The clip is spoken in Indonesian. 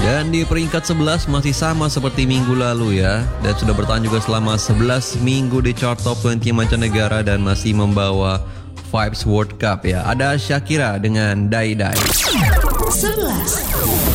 Dan di peringkat 11 masih sama seperti minggu lalu ya. Dan sudah bertahan juga selama 11 minggu di chart top 20 mancanegara dan masih membawa Vibes World Cup ya. Ada Shakira dengan Die Die. 11.